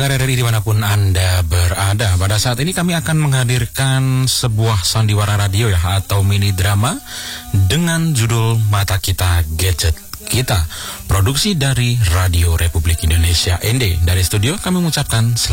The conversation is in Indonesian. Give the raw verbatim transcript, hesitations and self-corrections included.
pendengar R R I dimanapun Anda berada, pada saat ini kami akan menghadirkan sebuah sandiwara radio ya, atau mini drama dengan judul Mata Kita Gadget Kita, produksi dari Radio Republik Indonesia N D. Dari studio kami mengucapkan selamat